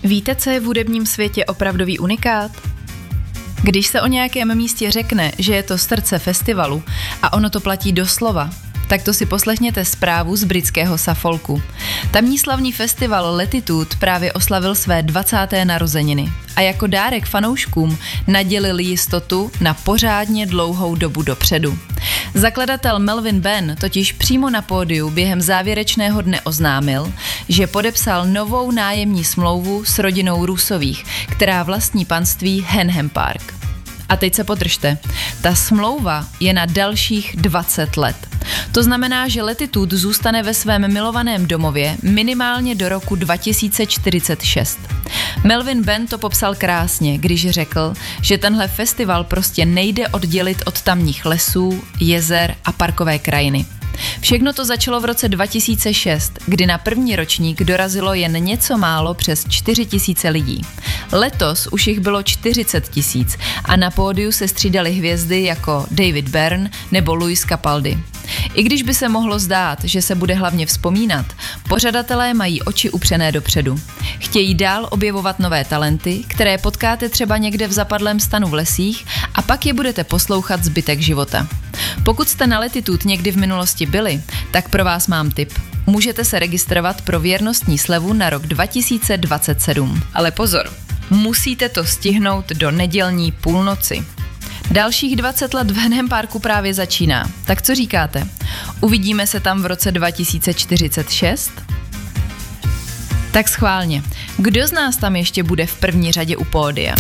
Víte, co je v hudebním světě opravdový unikát? Když se o nějakém místě řekne, že je to srdce festivalu a ono to platí doslova, tak to si poslechněte zprávu z britského Suffolku. Tamní slavný festival Latitude právě oslavil své 20. narozeniny a jako dárek fanouškům nadělil jistotu na pořádně dlouhou dobu dopředu. Zakladatel Melvin Benn totiž přímo na pódiu během závěrečného dne oznámil, že podepsal novou nájemní smlouvu s rodinou Rusových, která vlastní panství Henham Park. A teď se podržte, ta smlouva je na dalších 20 let. To znamená, že Latitude zůstane ve svém milovaném domově minimálně do roku 2046. Melvin Benn to popsal krásně, když řekl, že tenhle festival prostě nejde oddělit od tamních lesů, jezer a parkové krajiny. Všechno to začalo v roce 2006, kdy na první ročník dorazilo jen něco málo přes 4 000 lidí. Letos už jich bylo 40 000 a na pódiu se střídaly hvězdy jako David Byrne nebo Lewis Capaldi. I když by se mohlo zdát, že se bude hlavně vzpomínat, pořadatelé mají oči upřené dopředu. Chtějí dál objevovat nové talenty, které potkáte třeba někde v zapadlém stanu v lesích a pak je budete poslouchat zbytek života. Pokud jste na Latitude někdy v minulosti byli, tak pro vás mám tip. Můžete se registrovat pro věrnostní slevu na rok 2027. Ale pozor, musíte to stihnout do nedělní půlnoci. Dalších 20 let v Henham Parku právě začíná. Tak co říkáte? Uvidíme se tam v roce 2046? Tak schválně. Kdo z nás tam ještě bude v první řadě u pódia?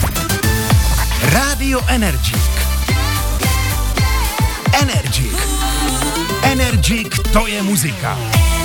Radio Energik. Energik, to je muzika.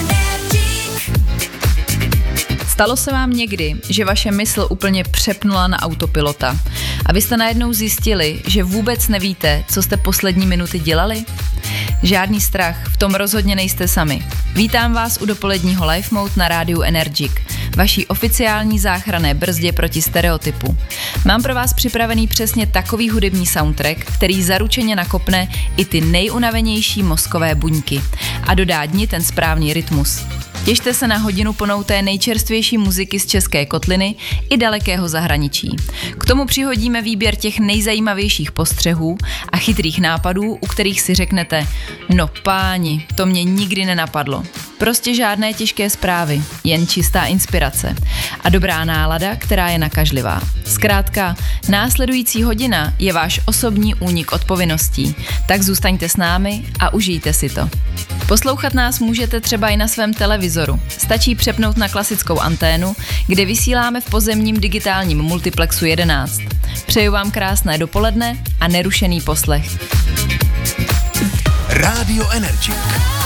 Stalo se vám někdy, že vaše mysl úplně přepnula na autopilota a vy jste najednou zjistili, že vůbec nevíte, co jste poslední minuty dělali? Žádný strach, v tom rozhodně nejste sami. Vítám vás u dopoledního Life Mode na rádiu Energik, vaší oficiální záchranné brzdě proti stereotypu. Mám pro vás připravený přesně takový hudební soundtrack, který zaručeně nakopne i ty nejunavenější mozkové buňky a dodá dni ten správný rytmus. Těšte se na hodinu plnou té nejčerstvější muziky z české kotliny i dalekého zahraničí. K tomu přihodíme výběr těch nejzajímavějších postřehů a chytrých nápadů, u kterých si řeknete, no páni, to mě nikdy nenapadlo. Prostě žádné těžké zprávy, jen čistá inspirace a dobrá nálada, která je nakažlivá. Zkrátka, následující hodina je váš osobní únik od povinností, tak zůstaňte s námi a užijte si to. Poslouchat nás můžete třeba i na svém televizoru. Stačí přepnout na klasickou anténu, kde vysíláme v pozemním digitálním multiplexu 11. Přeju vám krásné dopoledne a nerušený poslech. Radio Energik.